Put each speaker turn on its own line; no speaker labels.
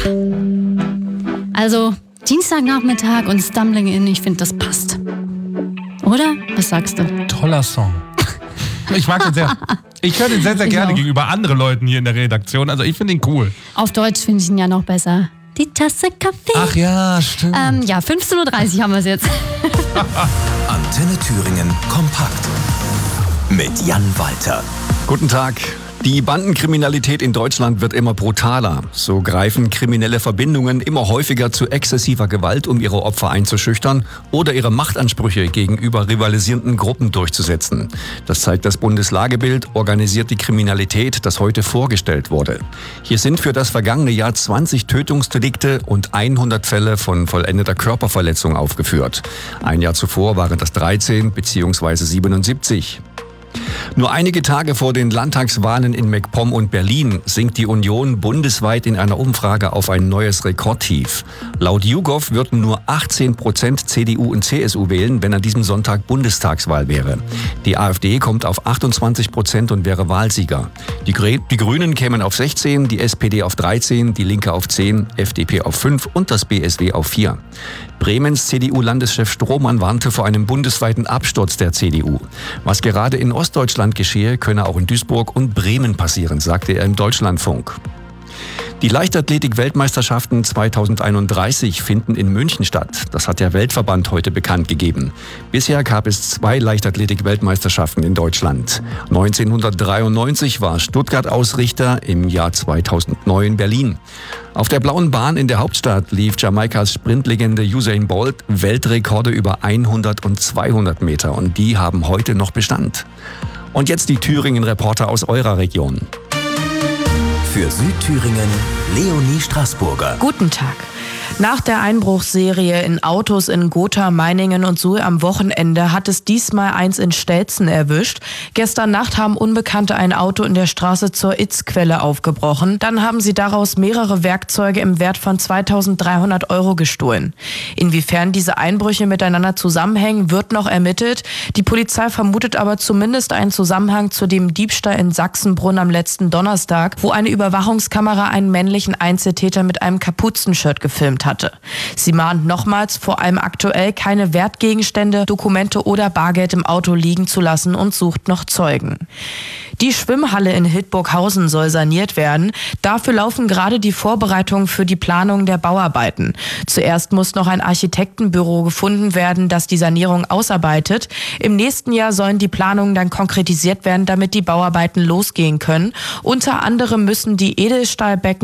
Also Dienstagnachmittag und Stumbling In, ich finde, das passt. Oder? Was sagst du?
Toller Song. Ich mag den sehr. Ich höre den sehr, sehr gerne gegenüber anderen Leuten hier in der Redaktion. Also ich finde ihn cool.
Auf Deutsch finde ich ihn ja noch besser. Die Tasse Kaffee.
Ach ja, stimmt.
15.30 Uhr haben wir es jetzt.
Antenne Thüringen kompakt mit Jan Walter.
Guten Tag. Die Bandenkriminalität in Deutschland wird immer brutaler. So greifen kriminelle Verbindungen immer häufiger zu exzessiver Gewalt, um ihre Opfer einzuschüchtern oder ihre Machtansprüche gegenüber rivalisierenden Gruppen durchzusetzen. Das zeigt das Bundeslagebild Organisierte Kriminalität, das heute vorgestellt wurde. Hier sind für das vergangene Jahr 20 Tötungsdelikte und 100 Fälle von vollendeter Körperverletzung aufgeführt. Ein Jahr zuvor waren das 13 bzw. 77. Nur einige Tage vor den Landtagswahlen in MacPom und Berlin sinkt die Union bundesweit in einer Umfrage auf ein neues Rekordtief. Laut YouGov würden nur 18% CDU und CSU wählen, wenn an diesem Sonntag Bundestagswahl wäre. Die AfD kommt auf 28% und wäre Wahlsieger. Die Grünen kämen auf 16, die SPD auf 13, die Linke auf 10, FDP auf 5 und das BSW auf 4. Bremens CDU-Landeschef Strohmann warnte vor einem bundesweiten Absturz der CDU. Was gerade in Ostdeutschland geschehe, könne auch in Duisburg und Bremen passieren, sagte er im Deutschlandfunk. Die Leichtathletik-Weltmeisterschaften 2031 finden in München statt. Das hat der Weltverband heute bekannt gegeben. Bisher gab es 2 Leichtathletik-Weltmeisterschaften in Deutschland. 1993 war Stuttgart Ausrichter, im Jahr 2009 Berlin. Auf der blauen Bahn in der Hauptstadt lief Jamaikas Sprintlegende Usain Bolt Weltrekorde über 100 und 200 Meter und die haben heute noch Bestand. Und jetzt die Thüringen-Reporter aus eurer Region.
Für Südthüringen Leonie Straßburger.
Guten Tag. Nach der Einbruchsserie in Autos in Gotha, Meiningen und Suhl am Wochenende hat es diesmal eins in Stelzen erwischt. Gestern Nacht haben Unbekannte ein Auto in der Straße zur Itzquelle aufgebrochen. Dann haben sie daraus mehrere Werkzeuge im Wert von 2.300 € gestohlen. Inwiefern diese Einbrüche miteinander zusammenhängen, wird noch ermittelt. Die Polizei vermutet aber zumindest einen Zusammenhang zu dem Diebstahl in Sachsenbrunn am letzten Donnerstag, wo eine Überwachungskamera einen männlichen Einzeltäter mit einem Kapuzenshirt gefilmt hatte. Sie mahnt nochmals, vor allem aktuell keine Wertgegenstände, Dokumente oder Bargeld im Auto liegen zu lassen und sucht noch Zeugen. Die Schwimmhalle in Hildburghausen soll saniert werden. Dafür laufen gerade die Vorbereitungen für die Planung der Bauarbeiten. Zuerst muss noch ein Architektenbüro gefunden werden, das die Sanierung ausarbeitet. Im nächsten Jahr sollen die Planungen dann konkretisiert werden, damit die Bauarbeiten losgehen können. Unter anderem müssen die Edelstahlbecken